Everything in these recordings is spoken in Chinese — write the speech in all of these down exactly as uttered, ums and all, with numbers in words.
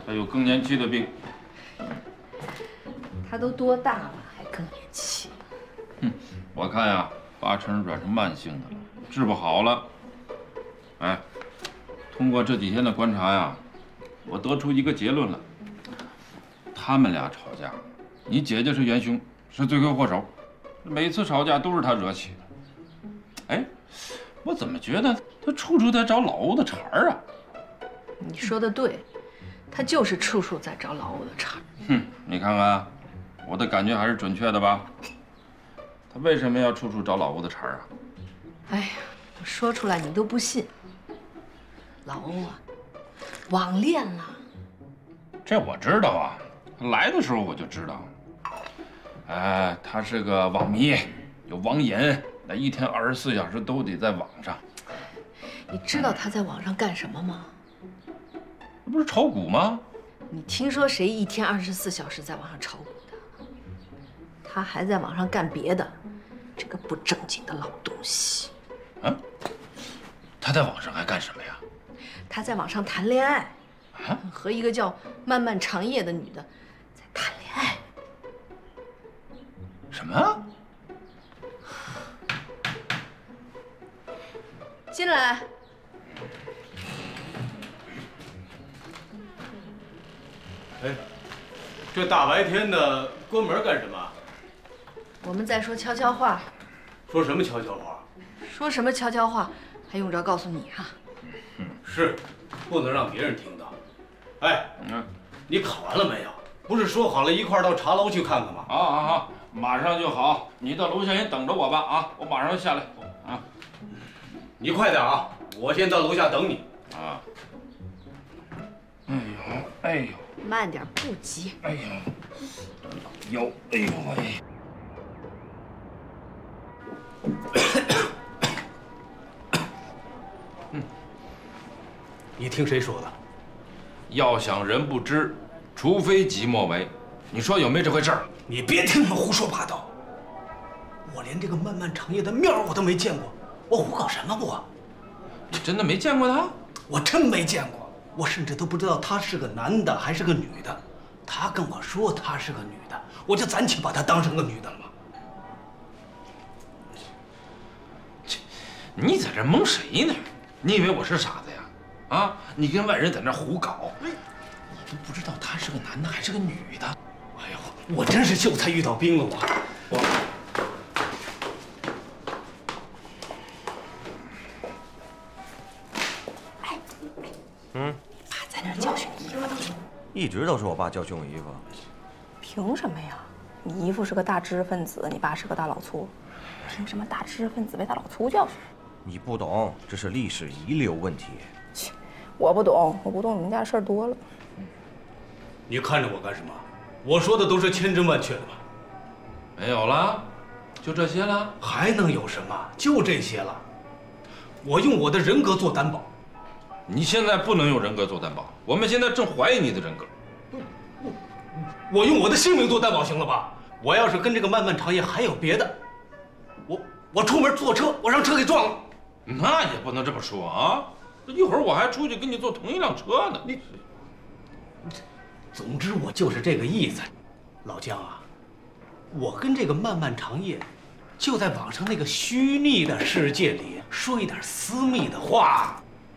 他有更年期的病。 他都多大了，还更年期？ 哼，我看呀，八成转成慢性的了，治不好了。哎，通过这几天的观察呀，我得出一个结论了：他们俩吵架，你姐姐是元凶，是罪魁祸首，每次吵架都是她惹起的。哎，我怎么觉得他处处在找老欧的茬儿啊？ 你说的对，他就是处处在找老欧的茬。 哼，你看看，我的感觉还是准确的吧？他为什么要处处找老欧的茬儿啊？ 哎呀，我说出来你都不信。老欧啊，网恋了。 这我知道啊，来的时候我就知道。哎，他是个网迷，有网瘾，那一天二十四小时都得在网上。 你知道他在网上干什么吗？ 不是炒股吗？ 你听说谁一天二十四小时在网上炒股的？他还在网上干别的，这个不正经的老东西。 啊？他在网上还干什么呀？ 他在网上谈恋爱， 啊？ 和一个叫漫漫长夜的女的在谈恋爱。 什么？ 进来。 哎，这大白天的关门干什么？ 我们在说悄悄话。 说什么悄悄话？ 说什么悄悄话，还用着告诉你啊？ 嗯，是，不能让别人听到。哎，嗯，你考完了没有？不是说好了一块儿到茶楼去看看吗？ 好，好，好，马上就好。你到楼下先等着我吧，啊，我马上下来。啊， 你快点啊，我先到楼下等你。 啊。哎呦，哎呦。 慢点，不急。 哎呀，腰，哎呦喂！ 嗯，你听谁说的？ 要想人不知，除非己莫为。你说有没这回事儿？ 你别听他们胡说八道。我连这个漫漫长夜的面我都没见过，我胡搞什么我？ 你真的没见过他？ 我真没见过。我甚至都不知道他是个男的还是个女的，他跟我说他是个女的，我就暂且把她当成个女的了嘛。 你在这蒙谁呢？你以为我是傻子呀？啊，你跟外人在那胡搞，你都不知道他是个男的还是个女的。 哎呦，我真是秀才遇到兵了我。我。 嗯， 爸在那儿教训你衣服呢。 一直都是我爸教训我衣服。 凭什么呀？你姨父是个大知识分子，你爸是个大老粗，凭什么大知识分子被大老粗教训？ 你不懂，这是历史遗留问题。 切，我不懂，我不懂，你们家事儿多了。 你看着我干什么？我说的都是千真万确的吧？ 没有了，就这些了？ 还能有什么？就这些了。我用我的人格做担保。 你现在不能用人格做担保，我们现在正怀疑你的人格。 我用我的性命做担保行了吧？我要是跟这个漫漫长夜还有别的，我我出门坐车，我让车给撞了。 那也不能这么说啊！一会儿我还出去跟你坐同一辆车呢。 你，总之我就是这个意思。老姜啊，我跟这个漫漫长夜，就在网上那个虚拟的世界里说一点私密的话。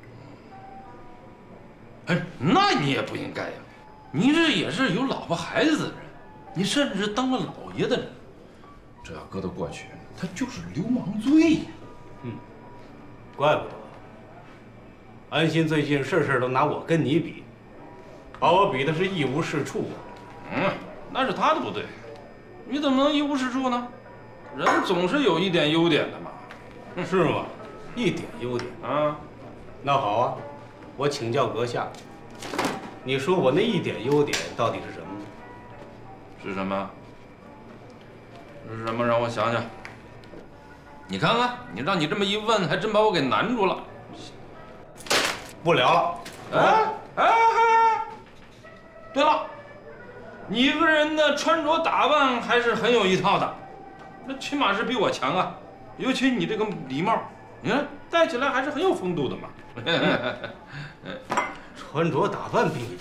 哎，那你也不应该呀！你这也是有老婆孩子的人，你甚至是当了老爷的人，这要搁到过去，他就是流氓罪呀。 嗯，怪不得安心最近事事都拿我跟你比，把我比的是一无是处啊。 嗯，那是他的不对，你怎么能一无是处呢？人总是有一点优点的嘛。 嗯、是吗？一点优点啊？那好啊。我请教阁下，你说我那一点优点到底是什么呢？ 是什么？是什么？让我想想。你看看，你让你这么一问，还真把我给难住了。 不聊了。 哎哎哎！对了，你一个人的穿着打扮还是很有一套的，那起码是比我强啊。尤其你这个礼帽，你看戴起来还是很有风度的嘛。 穿着打扮比你